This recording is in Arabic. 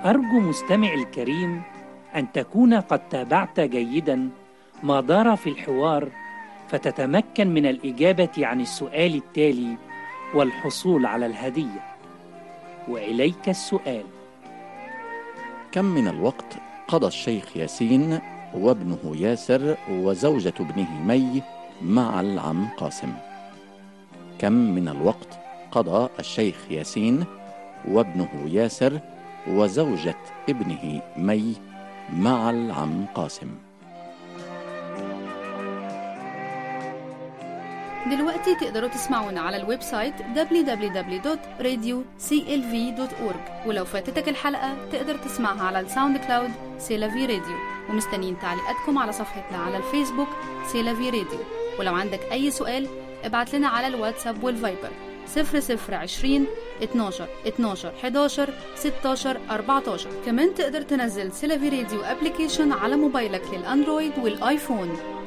أرجو مستمع الكريم أن تكون قد تابعت جيدا ما دار في الحوار، فتتمكن من الإجابة عن السؤال التالي والحصول على الهدية. وإليك السؤال: كم من الوقت قضى الشيخ ياسين وابنه ياسر وزوجة ابنه مي مع العم قاسم؟ كم من الوقت قضى الشيخ ياسين وابنه ياسر وزوجة ابنه مي مع العم قاسم؟ دلوقتي تقدروا تسمعونا على الويب سايت www.radioclv.org، ولو فاتتك الحلقة تقدر تسمعها على الساوند كلاود سيلافي راديو. ومستنيين تعليقاتكم على صفحتنا على الفيسبوك سيلافي راديو. ولو عندك أي سؤال ابعت لنا على الواتساب والفايبر 0020 12 12 11 16 14. كمان تقدر تنزل سيلافي راديو ابليكيشن على موبايلك للأندرويد والآيفون.